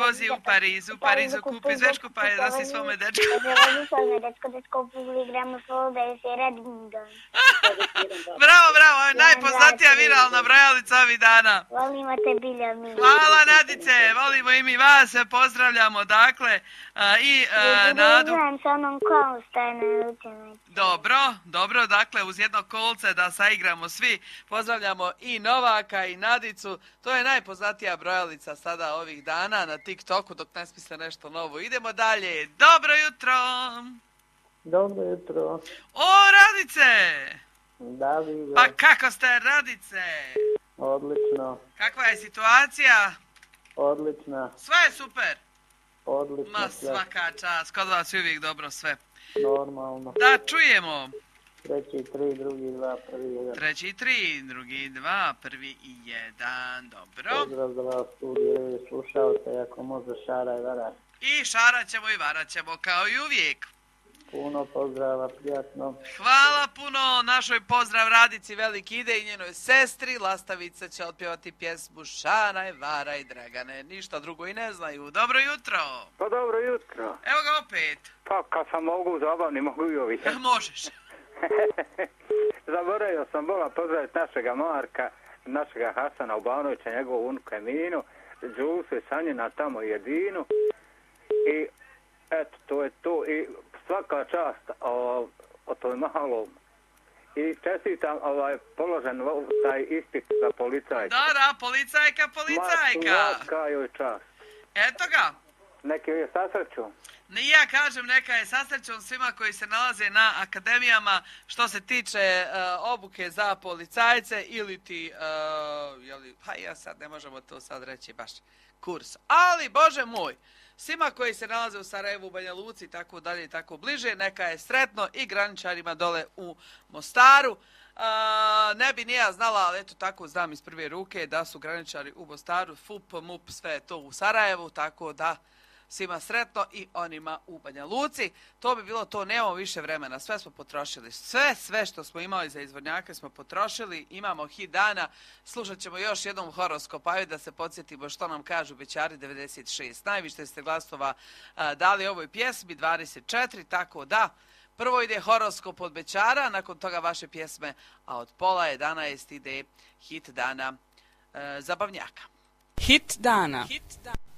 vozi u Parizu kupi zvečkupaje da si svome dečku. Dečko igramo Foldays i Redingan. Bravo, najpoznatija viralna brojalica ovih dana. Volimo te, Bilja, mi. Hvala, Nadice, volimo i mi vas, pozdravljamo, dakle, i Nadu. Igram sa onom kolom staje na ručenoj. Dobro, dakle, uz jedno kolce da saigramo svi. Pozdravljamo i Novaka i Nadicu. To je najpoznatija brojalica sada ovih dana na TikToku, dok ne smisle nešto novo. Idemo dalje. Dobro jutro! Dobro jutro. O, Radice! Da, Vigo. Pa kako ste, Radice? Odlično. Kakva je situacija? Odlična. Sve je super? Odlično. Ma svaka čast, kod vas je uvijek dobro sve. Normalno. Da čujemo. 3, 3, drugi 2, prvi 1. 3, 3, drugi 2, prvi i 1. Dobro. Pozdrav za vas studiju, slušalce, ako može šara i varat. I šarat ćemo i varat ćemo kao i uvijek. Puno pozdrava, prijatno. Hvala puno, našoj pozdrav Radici veliki ide i njenoj sestri. Lastavica će otpjevati pjesmu Šaraj, varaj, Dragane. Ništa drugo i ne znaju. Dobro jutro. Pa dobro jutro. Evo ga opet. Pa kad sam mogu zabavni, mogu i ovi. Možeš. Zaboravio sam vola pozdraviti našega Marka, našega Hasana Ubanovića, njegovu unuku Eminu, Đusu i Sanjina tamo Jedinu. I eto, to je to. I svaka čast o toj malom. I čestitam položen taj ispit za policajka. Da, policajka. Ma svaka joj čast. Eto ga. Neki je sa srećom. Ja kažem neka je sa srećom svima koji se nalaze na akademijama što se tiče obuke za policajce ili ti, pa ja sad ne možemo to sad reći baš kurs. Ali, Bože moj, svima koji se nalaze u Sarajevu, u Banja Luci i tako dalje i tako bliže, neka je sretno i graničarima dole u Mostaru. Ne bi ni ja znala, ali eto tako znam iz prve ruke da su graničari u Mostaru, FUP, MUP, sve je to u Sarajevu, tako da svima sretno i onima u Banja Luci. To bi bilo to, nemamo više vremena, sve smo potrošili. Sve što smo imali za izvornjake smo potrošili, imamo hit dana, slušat ćemo još jednom horoskop, ajde da se podsjetimo što nam kažu Bećari 96. Najviše ste glasova dali ovoj pjesmi, 24, tako da prvo ide horoskop od Bećara, nakon toga vaše pjesme, a od pola 11 ide hit dana zabavnjaka. Hit dana.